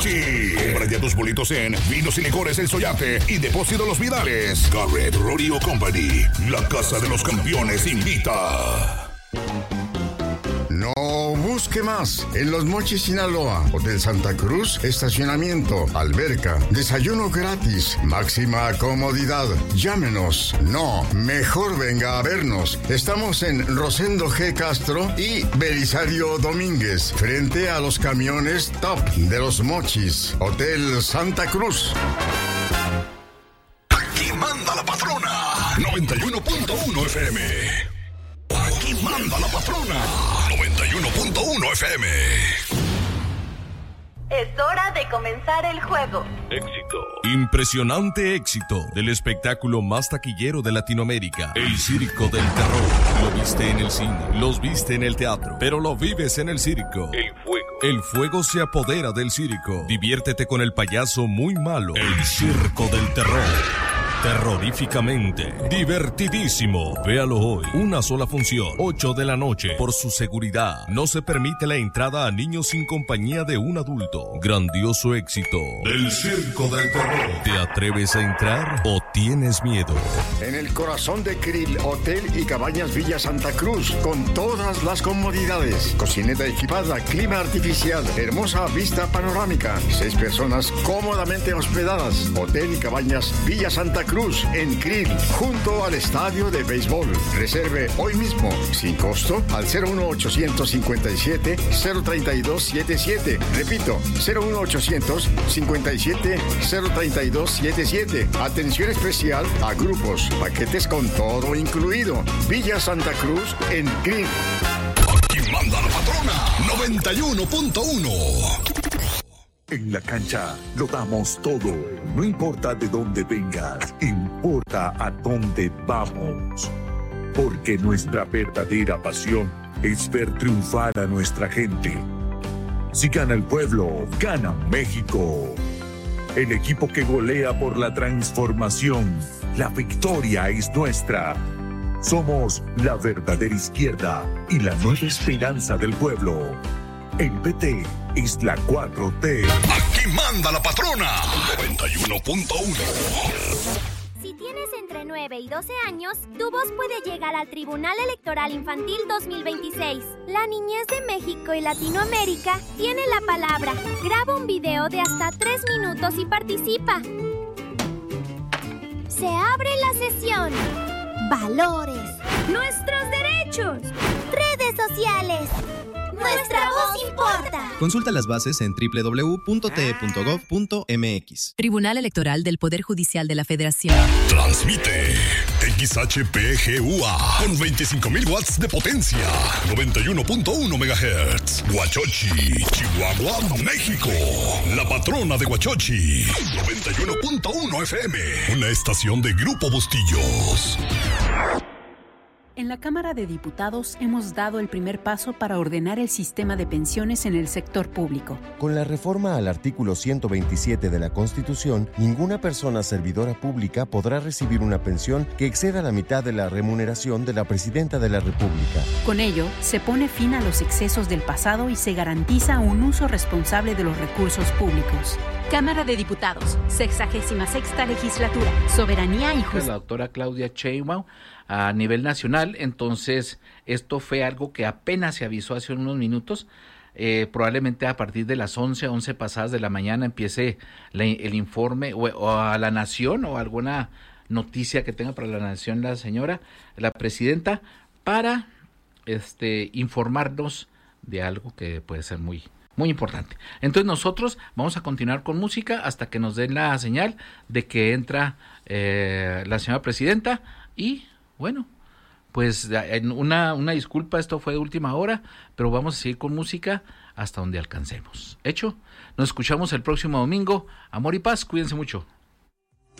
Guachochi. Compra ya tus boletos en Vinos y Licores El Soyate y Depósito Los Vidales. Garrett Rodeo Company, la casa de los campeones, invita. No busque más. En Los Mochis, Sinaloa, Hotel Santa Cruz, estacionamiento, alberca, desayuno gratis, máxima comodidad. Llámenos. No, mejor venga a vernos. Estamos en Rosendo G. Castro y Belisario Domínguez, frente a los camiones Top de Los Mochis. Hotel Santa Cruz. Aquí manda la patrona. 91.1 FM. Aquí manda la patrona. 91.1 FM. Es hora de comenzar el juego. Éxito. Impresionante éxito del espectáculo más taquillero de Latinoamérica. El Circo del Terror. Lo viste en el cine, los viste en el teatro, pero lo vives en el circo. El fuego. El fuego se apodera del circo. Diviértete con el payaso muy malo. El Circo del Terror. Terroríficamente divertidísimo. Véalo hoy. Una sola función, 8 de la noche. Por su seguridad, no se permite la entrada a niños sin compañía de un adulto. Grandioso éxito del Circo del Terror. ¿Te atreves a entrar o tienes miedo? En el corazón de Krill, Hotel y Cabañas Villa Santa Cruz, con todas las comodidades. Cocineta equipada, clima artificial, hermosa vista panorámica. 6 personas cómodamente hospedadas. Hotel y Cabañas Villa Santa Cruz, en Krill, junto al estadio de béisbol. Reserve hoy mismo, sin costo, al 01857-03277. Repito, 01857-03277. Atención especial a grupos, paquetes con todo incluido. Villa Santa Cruz, en Krill. Aquí manda la patrona. 91.1. En la cancha lo damos todo. No importa de dónde vengas, importa a dónde vamos. Porque nuestra verdadera pasión es ver triunfar a nuestra gente. Si gana el pueblo, gana México. El equipo que golea por la transformación. La victoria es nuestra. Somos la verdadera izquierda y la nueva esperanza del pueblo. El PT es la 4T. Aquí manda la patrona. 91.1. Si tienes entre 9 y 12 años, tu voz puede llegar al Tribunal Electoral Infantil 2026. La niñez de México y Latinoamérica tiene la palabra. Graba un video de hasta 3 minutos y participa. Se abre la sesión. Valores. Nuestros derechos. Redes sociales. Nuestra voz importa. Consulta las bases en www.te.gov.mx. Tribunal Electoral del Poder Judicial de la Federación. Transmite XHPGUA con 25,000 watts de potencia. 91.1 MHz. Guachochi, Chihuahua, México. La patrona de Guachochi. 91.1 FM. Una estación de Grupo Bustillos. En la Cámara de Diputados hemos dado el primer paso para ordenar el sistema de pensiones en el sector público. Con la reforma al artículo 127 de la Constitución, ninguna persona servidora pública podrá recibir una pensión que exceda la mitad de la remuneración de la Presidenta de la República. Con ello, se pone fin a los excesos del pasado y se garantiza un uso responsable de los recursos públicos. Cámara de Diputados, 66ª Legislatura, Soberanía y Justicia. La doctora Claudia Sheinbaum a nivel nacional, entonces esto fue algo que apenas se avisó hace unos minutos, probablemente a partir de las 11 pasadas de la mañana empiece el informe o a la Nación o alguna noticia que tenga para la Nación la presidenta, para informarnos de algo que puede ser muy importante. Entonces nosotros vamos a continuar con música hasta que nos den la señal de que entra la señora presidenta y bueno, pues una disculpa, esto fue de última hora, pero vamos a seguir con música hasta donde alcancemos. ¿Hecho? Nos escuchamos el próximo domingo. Amor y paz, cuídense mucho.